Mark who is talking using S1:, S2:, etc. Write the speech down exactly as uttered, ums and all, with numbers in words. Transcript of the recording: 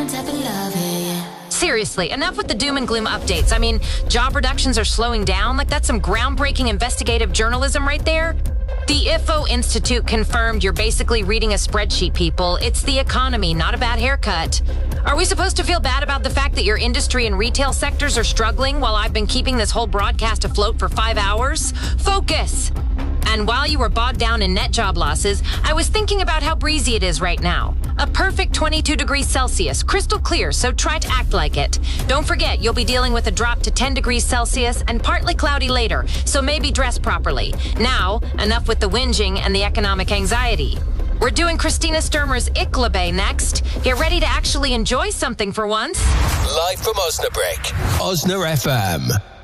S1: different type of love, yeah, yeah.
S2: Seriously, enough with the doom and gloom updates. I mean, job reductions are slowing down. Like, that's some groundbreaking investigative journalism right there. The I F O Institute confirmed you're basically reading a spreadsheet, people. It's the economy, not a bad haircut. Are we supposed to feel bad about the fact that your industry and retail sectors are struggling while I've been keeping this whole broadcast afloat for five hours? Focus! And while you were bogged down in net job losses, I was thinking about how breezy it is right now. A perfect twenty-two degrees Celsius, crystal clear, so try to act like it. Don't forget, you'll be dealing with a drop to ten degrees Celsius and partly cloudy later, so maybe dress properly. Now, enough with the whinging and the economic anxiety. We're doing Christina Sturmer's Iklabe next. Get ready to actually enjoy something for once.
S3: Live from Osnabrück, Osna F M.